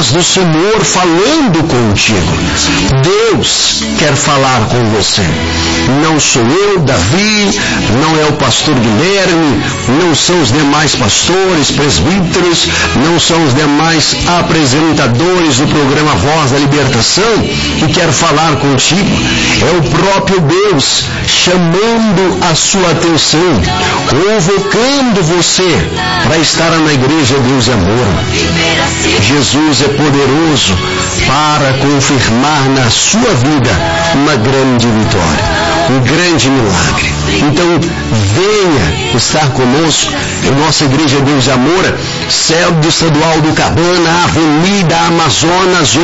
voz do Senhor falando contigo. Deus quer falar com você. Não sou eu, Davi, não é o pastor Guilherme, não são os demais pastores, presbíteros, não são os demais apresentadores do programa Voz da Libertação que quer falar contigo. É o próprio Deus chamando a sua atenção, convocando você para estar na igreja Deus e Amor. Jesus é poderoso para confirmar na sua vida uma grande vitória, um grande milagre. Então, venha estar conosco em nossa igreja Deus e Amor, sede estadual do Cabana, Avenida Amazonas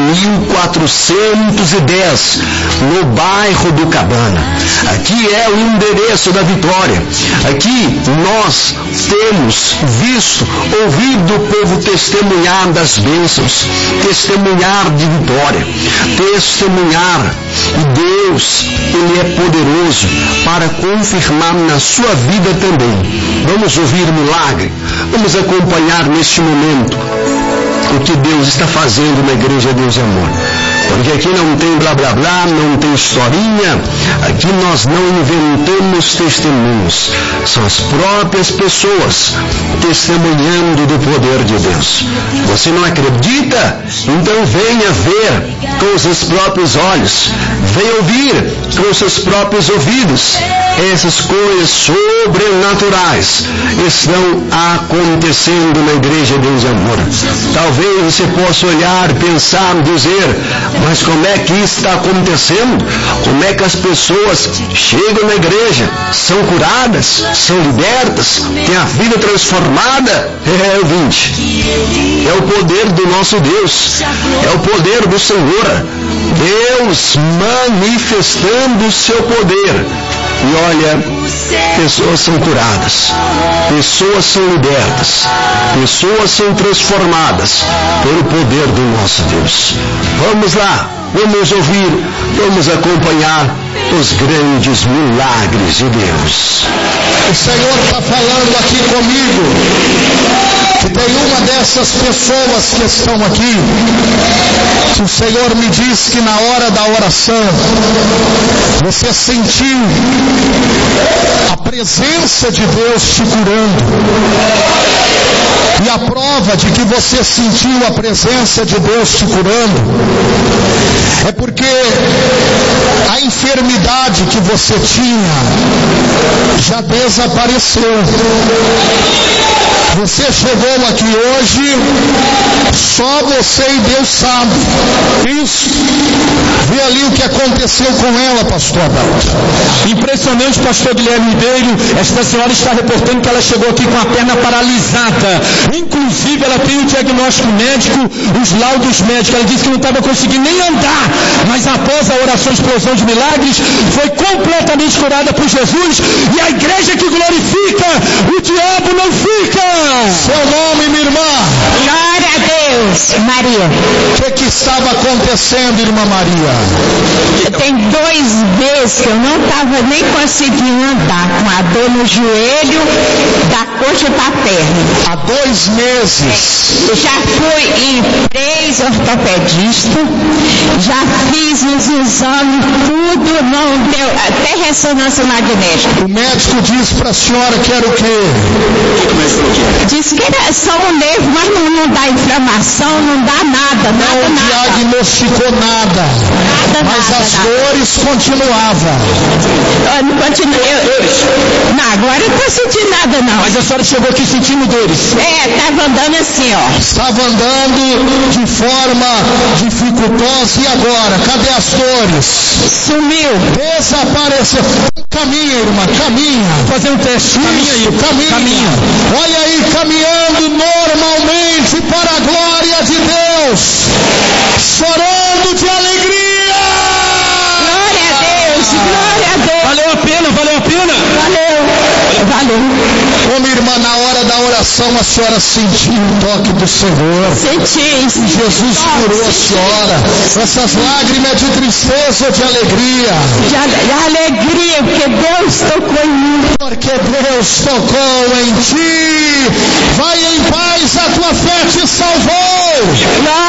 8410, no bairro do Cabana. Aqui é o endereço da vitória. Aqui nós temos visto, ouvido o povo testemunhar das bênçãos, testemunhar de vitória, testemunhar. E Deus, Ele é poderoso para confirmar na sua vida também. Vamos ouvir o milagre, vamos acompanhar neste momento o que Deus está fazendo na igreja Deus e Amor. Porque aqui não tem blá blá blá, não tem historinha, aqui nós não inventamos testemunhos, são as próprias pessoas testemunhando do poder de Deus. Você não acredita? Então venha ver com os seus próprios olhos, venha ouvir com os seus próprios ouvidos. Essas coisas sobrenaturais estão acontecendo na igreja Deus e Amor. Talvez você possa olhar, pensar, dizer: mas como é que isso está acontecendo? Como é que as pessoas chegam na igreja, são curadas, são libertas, têm a vida transformada? Ouvinte, é o poder do nosso Deus, é o poder do Senhor, Deus manifestando o seu poder. E olha, pessoas são curadas, pessoas são libertas, pessoas são transformadas pelo poder do nosso Deus. Vamos lá, vamos ouvir, vamos acompanhar os grandes milagres de Deus. O Senhor está falando aqui comigo que tem uma dessas pessoas que estão aqui, que o Senhor me diz que na hora da oração você sentiu a presença de Deus te curando. E a prova de que você sentiu a presença de Deus te curando é porque a enfermidade que você tinha já desapareceu. Você chegou aqui hoje, só você e Deus sabe. Isso. Vê ali o que aconteceu com ela, pastor Adalto. Impressionante, pastor Guilherme Ribeiro. Esta senhora está reportando que ela chegou aqui com a perna paralisada. Inclusive, ela tem o diagnóstico médico, os laudos médicos. Ela disse que não estava conseguindo nem andar. Mas após a oração Explosão de Milagres, foi completamente curada por Jesus. E a igreja que glorifica, o diabo não fica. Seu nome, minha irmã? Glória a Deus. Maria. O que estava acontecendo, irmã Maria? Tem 2 meses que eu não estava nem conseguindo andar, com a dor no joelho, da coxa para a perna. Há 2 meses. Eu já fui em 3 ortopedistas, já fiz os exames, tudo, não deu, até ressonância magnética. O médico disse para a senhora que era o quê? Disse que era só um nervo, mas não dá inflamação, não dá nada, não diagnosticou nada. Mas as dores continuavam. Não, agora eu não estou sentindo nada não. Mas a senhora chegou aqui sentindo dores? Estava andando assim, ó. Estava andando de forma dificultosa. E agora? Cadê as dores? Sumiu. Desapareceu. Caminha, irmã, caminha. Vou fazer um teste. Caminha. Olha aí, caminhando normalmente para a glória de Deus. Chorando de alegria. Glória a Deus, glória a Deus. Valeu a pena. Valeu. Ô minha irmã, na hora da oração a senhora sentiu o toque do Senhor. Senti. Jesus curou a senhora. Essas lágrimas de tristeza ou de alegria? De alegria, porque Deus tocou em mim. Porque Deus tocou em ti. Vai em paz, a tua fé te salvou.